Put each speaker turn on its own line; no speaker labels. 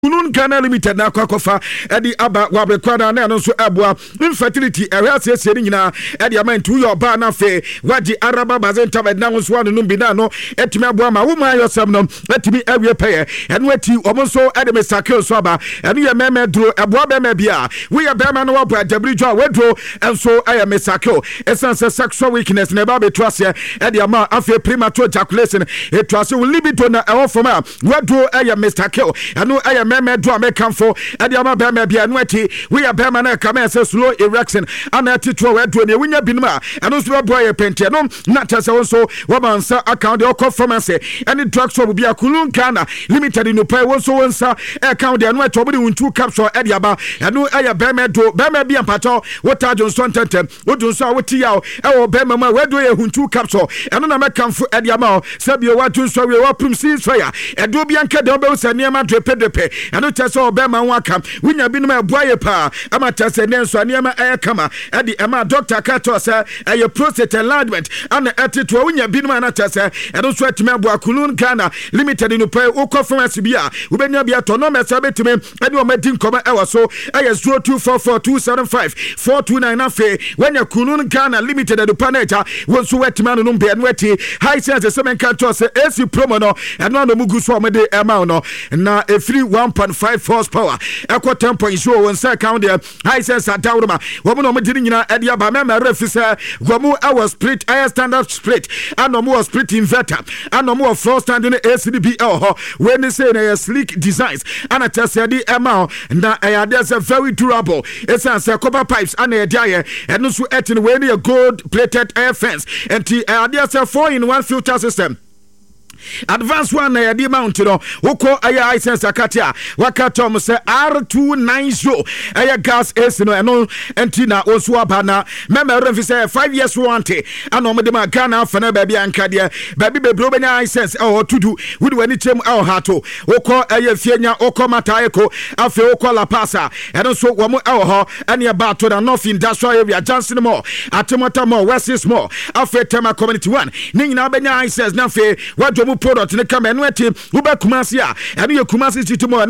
Kunun Ghana Limited na kwakofa edi aba wabekwana na no so aboa infertility ehwase nyina edi amantu yo ba na fe waji araba bazenta bedna no so anu bi na no etimi aboa ma wo ma yosem no etimi awie peye enu ati omo so edi mesake so aba enu ye meme duro aboa be ma bia we ye be ma no wabo adabridjo a wedro enso aye mesake essence sexual weakness na ba betuase edi ama afi premature ejaculation etuase wo libido na ewo foma wedro aye mesake enu aye meme do amekanfo ade ama bema bia no ati we ya bema na kama say slow erection ana ati to we do ne winya binum a eno so boy pente no na tese wonso wabansa account de performance any drug shop bia Kunun Ghana Limited no pay wonso wonsa account de no ati obudi untu capsule ade aba eno aya bema do bema bia mpato wota Johnson tentem wodunso a woti ya e bema ma we do ye huntu capsule eno na mekanfo ade ama sabio wadunso we wa prim fire edo bia nka de obewsa niam drepedepe eno tese obema waka winya binum aboaye pa ama tese nenso aniema kama edi ema doctor kato se eye prostate enlargement ana etito winya binum ana tese eno so etime aboa Kunun Ghana Limited no pay ukọ pharmacy bia ubenya bia to no mesa betime edi o medi nkoma ewo so eye 0244275429 afa wenya Kunun Ghana Limited do panaja wonso wetime no mbe eno eti high sense semen kato se AC promo no eno no muguso o mede ema no na efiri 1.5 horsepower equal 10.0 on say count there high sense adawroma womo no mdiri nyina edi aba me refisa gomu our split air standard split anomo was split inverter anomo floor standing ACDBL ho when say na sleek designs and atese di ema na there's a very durable it's say copper pipes and e dia and no so etin we na gold plated air fence and there's a 4-in-1 filter system. Advance one na yadi mount no woko aya license akatia wakatom se R290 aya gas AC no eno enti na osu abana meme refi se 5 years warranty ano me de ma Ghana fana baby anka de baby bebro benya license o tudu wudi wani chem o hato woko aya fienya woko mata eko afi woko la pasa eno so wo mo ho ene ba to na North Industrial Area Johnson Mall Atemata Mall West Mall afi Tema Community 1 ni nyina benya license na fe wadwo product ne kama eno eti wo ba Kumasi a eno ye Kumasi city mo